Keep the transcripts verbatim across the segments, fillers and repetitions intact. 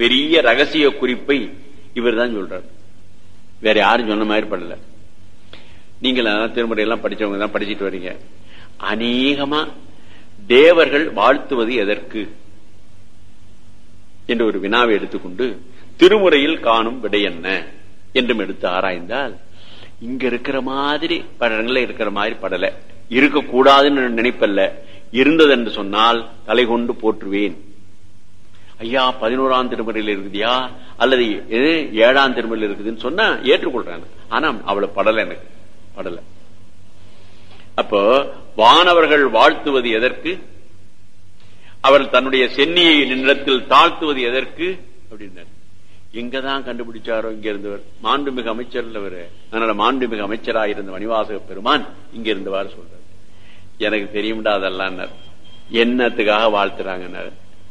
பெரிய ரகசிய குறிப்பை இவர் தான் சொல்றார். வேற யாரும் சொன்ன மாதிரி படல. நீங்கள் திருமுறையெல்லாம் படிச்சவங்க தான் படிச்சுட்டு வரீங்க. அநேகமா தேவர்கள் வாழ்த்துவது எதற்கு என்று ஒரு வினாவை எடுத்துக்கொண்டு திருமுறையில் காணும் விடை என்ன என்றும் எடுத்து ஆராய்ந்தால் இங்க இருக்கிற மாதிரி படங்கள இருக்கிற மாதிரி படல. இருக்கக்கூடாதுன்னு நினைப்பல்ல, இருந்தது என்று சொன்னால் தலை கொண்டு போற்றுவேன். ஐயா பதினோராம் திருமுறையில் இருக்குதியா அல்லது ஏழாம் திருமுறையில் இருக்குதுன்னு சொன்னா ஏற்றுக்கொள்றேன். ஆனா அவ்வளவு படல, எனக்கு படல. அப்போ வானவர்கள் வாழ்த்துவது எதற்கு, அவர் தன்னுடைய சென்னியை நிலத்தில் தாழ்த்துவது எதற்கு அப்படின்னாரு. எங்கதான் கண்டுபிடிச்சாரோ இங்க இருந்தவர், மாண்புமிகு அமைச்சர் இல்லவர். அதனால மாண்புமிகு அமைச்சராக இருந்த மணிவாசக பெருமான் இங்க இருந்தவாறு சொல்றாரு. எனக்கு தெரியும்டா அதெல்லாம் என்னத்துக்காக வாழ்த்துறாங்க.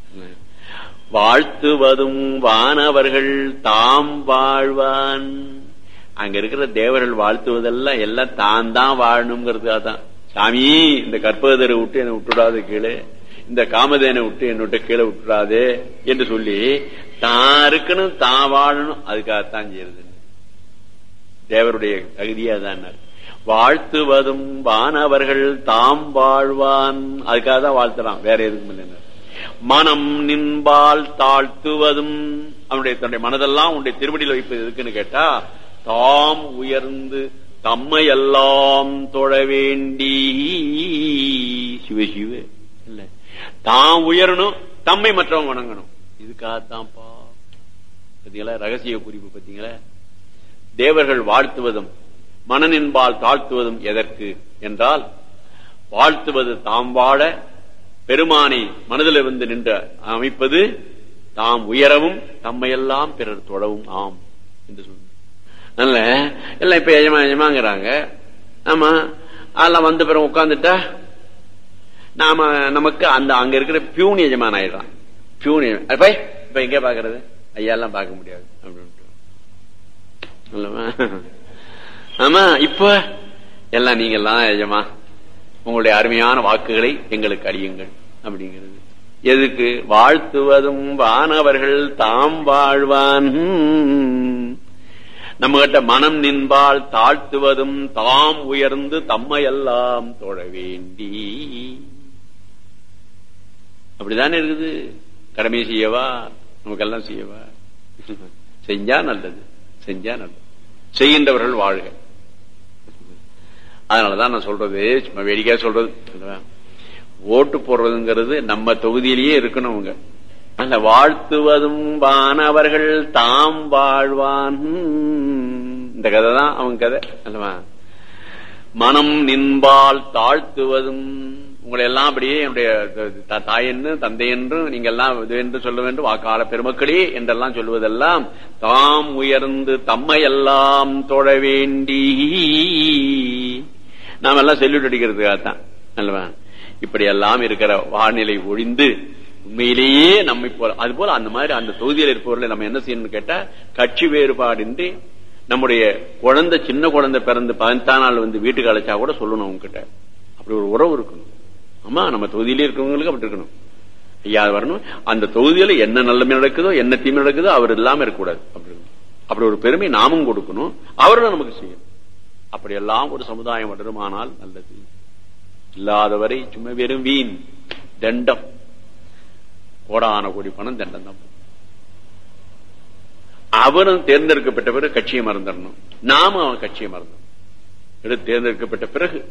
வாழ்த்துவதும் வானவர்கள் தாம் வாழ்வான். அங்க இருக்கிற தேவர்கள் வாழ்த்துவதெல்லாம் எல்லாம் தான் தான் வாழணுங்கிறதுக்காக தான். சாமி இந்த கற்பகதரை விட்டு என்னை விட்டுடாது கீழே, இந்த காமதேனை விட்டு என்னை விட்டு கீழே விட்டுடாதே என்று சொல்லி தான் இருக்கணும், தான் வாழணும், அதுக்காகத்தான் செய்யறது. தேவருடைய தகுதியா தான் வாழ்த்துவதும் வானவர்கள் தாம் வாழ்வான், அதுக்காக தான் வாழ்த்தலாம், வேற எதுக்கும் இல்லை. மனம் நின்பால் தாழ்த்துவதும், அவனுடைய தன்னுடைய மனதெல்லாம் உன்னுடைய திருவடியில் வைப்பது எதுக்குன்னு கேட்டா தாம் உயர்ந்து தம்மை எல்லாம் தொழ வேண்டி. சிவசிவ இல்ல, தாம் உயரணும், தம்மை மற்றவங்க வணங்கணும், இதுக்காகத்தான்ப்பா. பாத்தீங்களா ரகசிய குறிப்பு? பாத்தீங்களா தேவர்கள் வாழ்த்துவதும் மனநின்பால் தாழ்த்துவதும் எதற்கு என்றால், வாழ்த்துவது தாம் வாழ, பெருமானை மனதில் இருந்து நின்று அமைப்பது தாம் உயரவும் தம்மையெல்லாம் பிறர் தொழவும் ஆம் என்று சொன்ன. அதனால எல்லாம் இப்ப எஜமா எஜமாங்கிறாங்க. ஆமா, அதெல்லாம் வந்த பிறகு உட்கார்ந்துட்டா நாம நமக்கு அந்த அங்க இருக்கிற பியூன் எஜமான் ஆயிடுறான். பியூன் இப்ப எங்க பாக்குறது, ஐயா எல்லாம் பார்க்க முடியாது அப்படின்ட்டு. ஆமா, இப்ப எல்லாம் நீங்க எல்லாம் எஜமா, உங்களுடைய அருமையான வாக்குகளை எங்களுக்கு அறியுங்கள் அப்படிங்கிறது. எதுக்கு? வாழ்த்துவதும் வானவர்கள் தாம் வாழ்வான். நம்ம கிட்ட மனம் நின்பால் தாழ்த்துவதும் தாம் உயர்ந்து தம்மையெல்லாம் தொழ வேண்டி. அப்படித்தானே இருக்குது. கடமை செய்யவா, நமக்கெல்லாம் செய்யவா, செஞ்சா நல்லது, செஞ்சா நல்லது, செய்கின்றவர்கள் வாழ்க. அதனாலதான் நான் சொல்றது, சும்மா வேடிக்கையா சொல்றது, ஓட்டு போடுறதுங்கிறது நம்ம தொகுதியிலேயே இருக்கணும். அவங்க அந்த வாழ்த்துவதும் வானவர்கள் தாம் வாழ்வான், இந்த கதை தான் அவங்க கதை அல்லவா. மனம் நின்பால் தாழ்த்துவதும், உங்களை எல்லாம் அப்படியே என்னுடைய தாயென்று தந்தை என்றும் நீங்க எல்லாம் இது என்று சொல்ல வேண்டும், வாக்காள பெருமக்களே என்றெல்லாம் சொல்லுவதெல்லாம் தாம் உயர்ந்து தம்மை எல்லாம் தொழ வேண்டி. நாம எல்லாம் செல்யூட் அடிக்கிறதுக்காகத்தான் அல்லவா. இப்படி எல்லாம் இருக்கிற வானிலை ஒழிந்து உண்மையிலேயே நம்மை போல அது போல அந்த மாதிரி அந்த தொகுதியில் இருப்பவர்களை நம்ம என்ன செய்யணும்னு கேட்டா, கட்சி வேறுபாடின்றி நம்முடைய குழந்தை, சின்ன குழந்தை பிறந்து பதினெட்டாம் நாள் வந்து வீட்டுக்கு அழைச்சா கூட சொல்லணும் அவங்க கிட்ட. அப்படி ஒரு உறவு இருக்கணும். ஆமா, நம்ம தொகுதியிலே இருக்கிறவங்களுக்கு அப்படி இருக்கணும். ஐயா வரணும், அந்த தொகுதியில என்ன நல்லமை நடக்குதோ என்ன தீமை நடக்குதோ அவர் இல்லாம இருக்கக்கூடாது. அப்படி அப்படி ஒரு பெருமை நாமும் கொடுக்கணும், அவர்களும் நமக்கு செய்யணும். அப்படியெல்லாம் ஒரு சமுதாயம் வளருமானால் நல்லது. இல்லாதவரை சும்மா வெறும் வீண் தண்டம், கோடான கோடி பணம் தண்டம் தான். அவரும் தேர்ந்தெடுக்கப்பட்ட பிறகு கட்சியை மறந்துடணும், நாம அவன் கட்சியை மறந்தோம். தேர்ந்தெடுக்கப்பட்ட பிறகு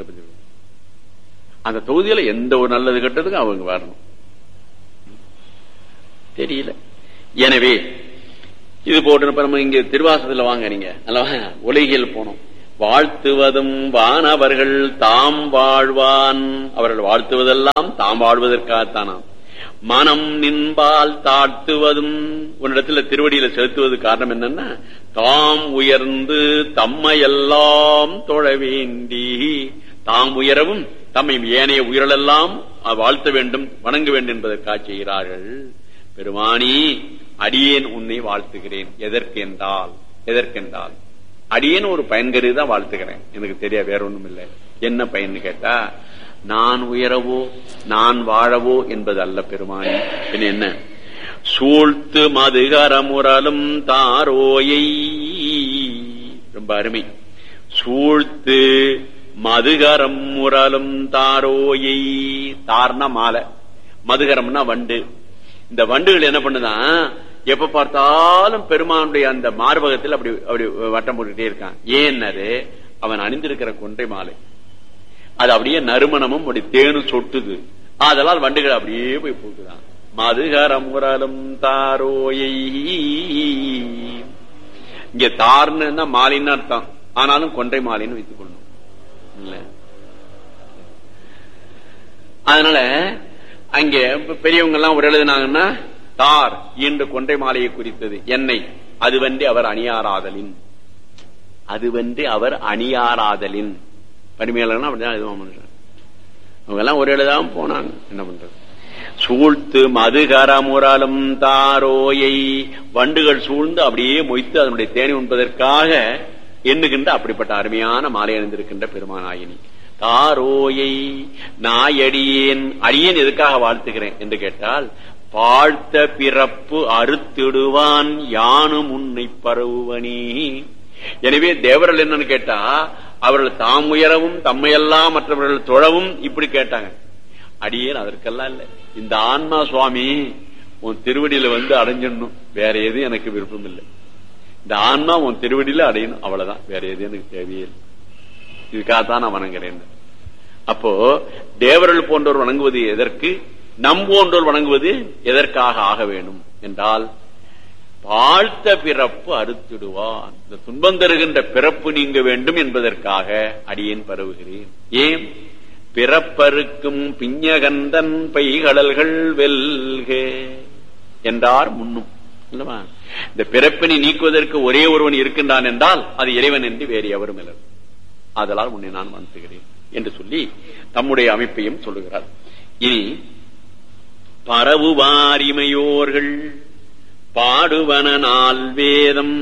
அந்த தொகுதியில எந்த ஒரு நல்லது கெட்டதுக்கும் அவங்க வரணும். தெரியல. எனவே இது போட்டு நம்ம இங்க திருவாசகத்துல வாங்க, நீங்க அல்லவா உலகில் போனோம். வாழ்த்துவதும் வானவர்கள் தாம் வாழ்வான், அவர்கள் வாழ்த்துவதெல்லாம் தாம் வாழ்வதற்காகத்தானாம். மனம் நின்பால் தாழ்த்துவதும், உன்னிடத்துல திருவடியில செலுத்துவது காரணம் என்னன்னா, தாம் உயர்ந்து தம்மையெல்லாம் தொழ வேண்டி. தாம் உயரவும் தம்மை ஏனைய உயிரெல்லாம் வாழ்த்த வேண்டும், வணங்க வேண்டும் என்பதற்காக செய்கிறார்கள். பெருமானி, அடியேன் உன்னை வாழ்த்துகிறேன். எதற்கு என்றால் எதற்கென்றால் அடியேன் ஒரு பயன்கருதி தான் வாழ்த்துக்கிறேன், எனக்கு தெரியாது, வேற ஒண்ணும் இல்லை. என்ன பயன் கேட்டா, நான் உயரவோ நான் வாழவோ என்பது அல்ல பெருமானி. என்ன சூழ்த்து மதுகரமுரலும் தாரோயை. ரொம்ப அருமை. சூழ்த்து மதுகரம் முரலும் தாரோயை. தார்னா மாலை, மதுகரம்னா வண்டு. இந்த வண்டுகள் என்ன பண்ணுதான், எப்ப பார்த்தாலும் பெருமானுடைய அந்த மார்பகத்தில் அப்படி அப்படி வட்டம் போட்டுக்கிட்டே இருக்கான். ஏன்னாரு அவன் அணிந்திருக்கிற கொன்றை மாலை, அது அப்படியே நறுமணமும் அப்படி தேனும் சொட்டுது. அதெல்லாம் வண்டுகள் அப்படியே போய் போக்குதான். மதுகரம் முரலும் தாரோயை. இங்க தார்னு மாலின்னு அர்த்தம், ஆனாலும் கொன்றை மாலைன்னு வைத்துக் கொள்ளணும் இல்ல. அதனால அங்க பெரியவங்க எல்லாம் ஒரு எழுதினாங்கன்னா தார் என்று கொன்றை மாலையை குறித்தது எண்ணெய். அது வந்து அவர் அணியாராதலின், அது வந்து அவர் அணியாராதலின் பரிமையாளர் அப்படிதான் எழுதுவாங்க. அவங்க எல்லாம் ஒரு எழுதாம போனாங்க, என்ன பண்றது. சூழ்த்து மதுகரமுரலும் தாரோயை. வண்டுகள் சூழ்ந்து அப்படியே மொய்த்து அதனுடைய தேனை உண்பதற்காக எண்ணுகின்ற அப்படிப்பட்ட அருமையான மாலை அணிந்திருக்கின்ற பெருமானாயினி தாரோயை. நாயடியேன், அடியேன் எதுக்காக வாழ்த்துகிறேன் என்று கேட்டால், வாழ்த்த பிறப்பு அறுத்திடுவான் யானும் உன்னை பரவுவனி. எனவே தேவர்கள் என்னன்னு கேட்டா, அவர்கள் தாம் உயரவும் தம்மையெல்லாம் மற்றவர்கள் தொழவும் இப்படி கேட்டாங்க. அடியேன் அதற்கெல்லாம் இல்லை. இந்த ஆன்மா சுவாமி உன் திருவடியில வந்து அடைஞ்சிடணும், வேற எதுவும் எனக்கு விருப்பம் இல்லை. இந்த ஆன்மா உன் திருவடியில அடையணும், அவ்வளவுதான், வேற எதுவும் எனக்கு தேவையில்லை. இதுக்காகத்தான் நான் வணங்குறேன். அப்போ தேவர்கள் போன்றோர் வணங்குவது எதற்கு, நம் போன்றோர் வணங்குவது எதற்காக ஆக வேண்டும் என்றால், வாழ்த்த பிறப்பு அறுத்திடுவான், இந்த துன்பம் தருகின்ற பிறப்பு நீங்க வேண்டும் என்பதற்காக அடியேன் பரவுகிறேன். ஏன் பிறப்பருக்கும் பிஞ்சகந்தன் பைகடல்கள் வெல்க என்றார் முன்னும் இல்லவா. இந்த பிறப்பினை நீக்குவதற்கு ஒரே ஒருவன் இருக்கின்றான் என்றால் அது இறைவன் என்று வேறு எவரும் இல்லை. அதனால் உன்னை நான் வாழ்த்துகிறேன் என்று சொல்லி தம்முடைய அமைப்பையும் சொல்லுகிறார். இனி பரவுவாரிமையோர்கள் பாடுவன நாள் வேதம்.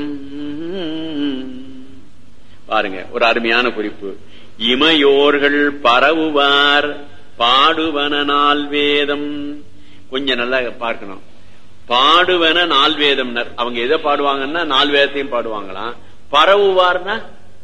பாருங்க, ஒரு அருமையான குறிப்பு. இமையோர்கள் பரவுவார் பாடுவன நாள் வேதம். கொஞ்சம் நல்லா பார்க்கணும். பாடுவன நாள் வேதம், அவங்க எதை பாடுவாங்கன்னா நாள் வேதத்தையும் பாடுவாங்களாம். பரவுவார்னா,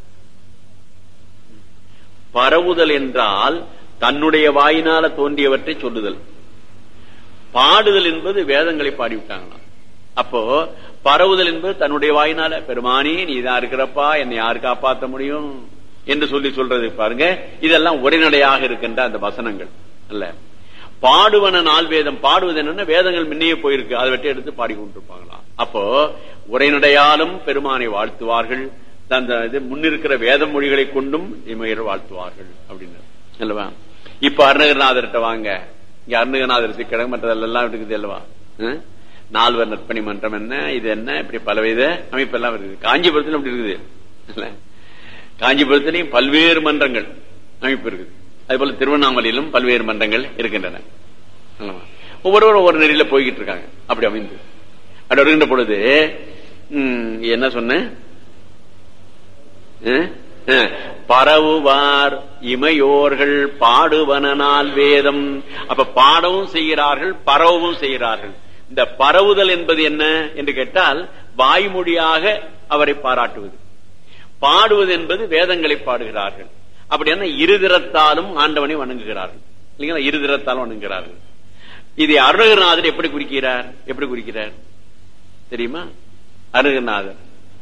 பரவுதல் என்றால் தன்னுடைய வாயினால தோன்றியவற்றை சொல்லுதல். பாடுதல் என்பது வேதங்களை பாடிவிட்டாங்களாம். அப்போ பரவுதல் என்பது தன்னுடைய வாயினால, பெருமானி நீதான் இருக்கிறப்பா, என்னை யாரு காப்பாற்ற முடியும் என்று சொல்லி சொல்றது. பாருங்க, இதெல்லாம் உரைநடையாக இருக்கின்ற அந்த வசனங்கள் அல்ல. பாடுவன நாள் வேதம், பாடுவது என்னன்னா வேதங்கள் முன்னையே போயிருக்கு, அதை வெட்டி எடுத்து பாடிக்கொண்டிருப்பாங்களாம். அப்போ உரைநடையாலும் பெருமானை வாழ்த்துவார்கள், இது முன்னிருக்கிற வேத மொழிகளை கொண்டும் இமையர் வாழ்த்துவார்கள் அப்படின்னு அல்லவா. இப்ப அருணகிரிநாதர்கிட்ட வாங்க, இங்க அருணகிரிநாதர் சிக்கடம் மற்றதெல்லாம் இருக்குது அல்லவா. நால்வர் நற்பணி மன்றம் என்ன, இது என்ன, இப்படி பலவித அமைப்பெல்லாம் இருக்குது. காஞ்சிபுரத்தில் அப்படி இருக்குது. காஞ்சிபுரத்திலையும் பல்வேறு மன்றங்கள் அமைப்பு இருக்குது. அதே போல திருவண்ணாமலையிலும் பல்வேறு மன்றங்கள் இருக்கின்றன. ஒவ்வொருவரும் ஒவ்வொரு நெறியில போய்கிட்டு இருக்காங்க. அப்படி அமைந்து அப்படி வருகின்ற பொழுது என்ன சொன்ன, பரவுவார் இமையோர்கள் பாடுவன நாள் வேதம். அப்ப பாடவும் செய்கிறார்கள், பரவவும் செய்கிறார்கள். இந்த பரவுதல் என்பது என்ன என்று கேட்டால் வாய்மொழியாக அவரை பாராட்டுவது. பாடுவது என்பது வேதங்களை பாடுகிறார்கள். அப்படின்னா இருதிறத்தாலும் ஆண்டவனை வணங்குகிறார்கள் இல்லைங்களா, இருதிறத்தாலும் வணங்குகிறார்கள். இதை அருணகிரிநாதர் எப்படி குறிக்கிறார், எப்படி குறிக்கிறார் தெரியுமா? அருணகிரிநாதர்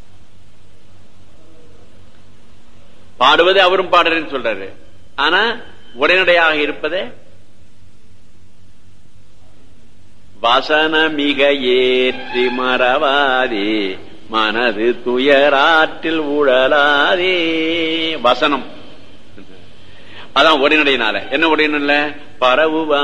பாடுவதே அவரும் பாடுறேன்னு சொல்றாரு, ஆனா உரைநடையாக இருப்பதே வசன மிக ஏற்றி மறவாதே மனது துயராற்றில் உழலாதே. வசனம் அதான் உரைநடையினால என்ன உரைநடை, பரவுவா